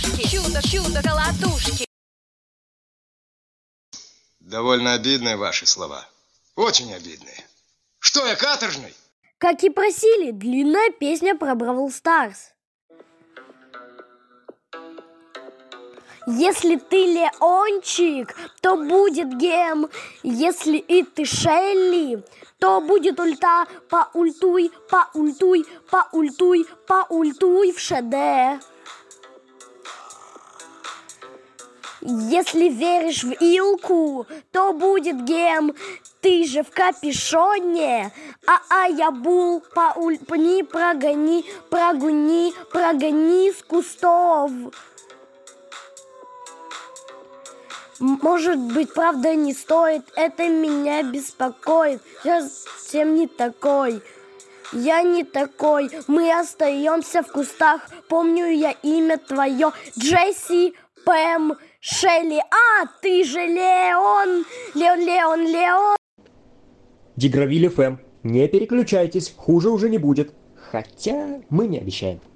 Чудо-колотушки. Довольно обидные ваши слова. Очень обидные. Что я, каторжный? Как и просили, длинная песня про Бравл Старс. Если ты Леончик, то будет Гем. Если и ты Шелли, то будет ульта. Поультуй, поультуй, поультуй, поультуй в ШД. Если веришь в Илку, то будет Гем. Ты же в капюшоне. Я бул, поульпни, прогони, прогуни, прогони с кустов. Может быть, правда не стоит, это меня беспокоит. Я совсем не такой. Я не такой. Мы остаемся в кустах. Помню я имя твое. Джесси, Пэм, Шелли. Ты же Леон. Леон. Дигравиль ФМ. Не переключайтесь, хуже уже не будет. Хотя мы не обещаем.